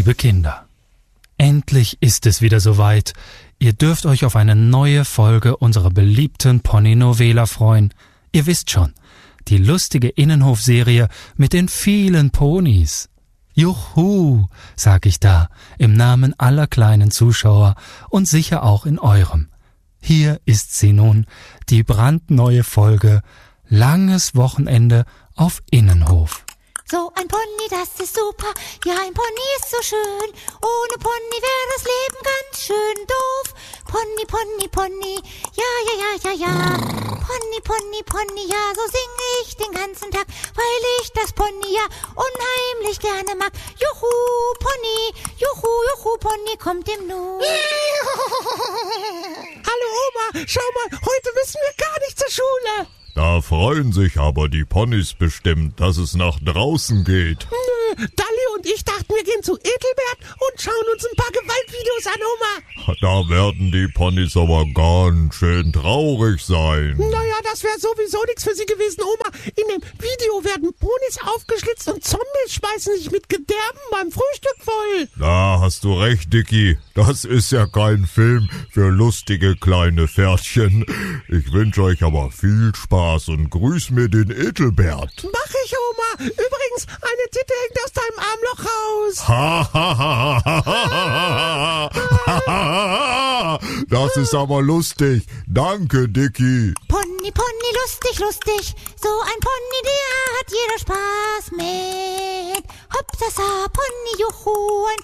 liebe Kinder. Endlich ist es wieder soweit. Ihr dürft euch auf eine neue Folge unserer beliebten Pony-Novela freuen. Ihr wisst schon, die lustige Innenhofserie mit den vielen Ponys. Juhu, sag ich da, im Namen aller kleinen Zuschauer und sicher auch in eurem. Hier ist sie nun, die brandneue Folge Langes Wochenende auf Innenhof. So ein Pony, das ist super, ja ein Pony ist so schön, ohne Pony wäre das Leben ganz schön doof. Pony, Pony, Pony, ja, ja, ja, ja, ja. Pony, Pony, Pony, ja, so singe ich den ganzen Tag, weil ich das Pony ja unheimlich gerne mag. Juhu, Pony, juhu, juhu, Pony kommt im Nu. Hallo Oma, schau mal, heute müssen wir gar nicht zur Schule. Da freuen sich aber die Ponys bestimmt, dass es nach draußen geht. Nö, Dalli und ich dachten, wir gehen zu Edelbert und schauen uns ein paar Gewaltvideos an, Oma. Da werden die Ponys aber ganz schön traurig sein. Naja, das wäre sowieso nichts für sie gewesen, Oma. In dem Video werden Ponys aufgeschlitzt und Zombies schmeißen sich mit Gedärmen beim Frühstück voll. Da hast du recht, Dicky. Das ist ja kein Film für lustige kleine Pferdchen. Ich wünsche euch aber viel Spaß und grüß mir den Edelbert. Mach ich, Oma. Übrigens, eine Titte hängt aus deinem Armloch raus. Ha, ha, ha, ha, ha, ha, ha. Das ist aber lustig. Danke, Dicky. Pony, Pony, lustig, lustig, so ein Pony, der hat jeder Spaß mit. Hopp, sasa, Pony, juhu, ein